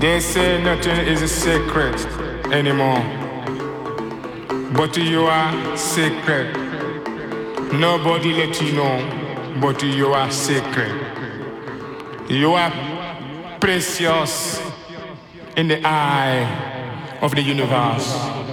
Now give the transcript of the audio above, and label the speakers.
Speaker 1: They say nothing is a secret anymore, but you are sacred. Nobody let you know, but you are sacred. You are precious in the eye of the universe.